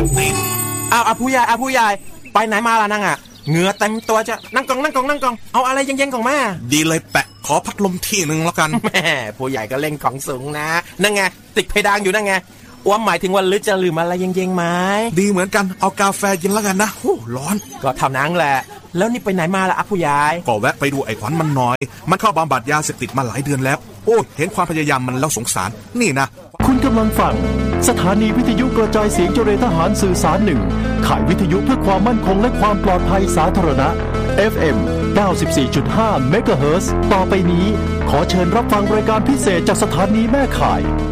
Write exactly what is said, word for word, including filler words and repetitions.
อ้าวผู้ใหญ่อ้าวผู้ใหญ่ไปไหนมาล่ะนั่งอ่ะเหงื่อเต็มตัวจะนั่งกองนั่งกองนั่งกองเอาอะไรเย็นๆของแม่ดีเลยแปะขอพัดลมที่นึงแล้วกันแม่ผู้ใหญ่ก็เล่นของสูงนะนั่นไงติดเพดานอยู่นั่นไงอ้วมหมายถึงว่าลึกจะลืมอะไรเย็นๆไหมดีเหมือนกันเอากาแฟเย็นแล้วกันนะโอ้ร้อนก็เท่านั้นแหละแล้วนี่ไปไหนมาล่ะอ้าวผู้ใหญ่ก็แวะไปดูไอ้ขวัญมันน้อยมันเข้าบำบัดยาเสพติดมาหลายเดือนแล้วโอ้เห็นความพยายามมันแล้วสงสารนี่นะคุณกำลังฟังสถานีวิทยุกระจายเสียงเจริญทหารสื่อสารหนึ่งขายวิทยุเพื่อความมั่นคงและความปลอดภัยสาธารณะ เอฟ เอ็ม เก้าสิบสี่จุดห้า เมกะเฮิรตซ์ต่อไปนี้ขอเชิญรับฟังรายการพิเศษจากสถานีแม่ข่าย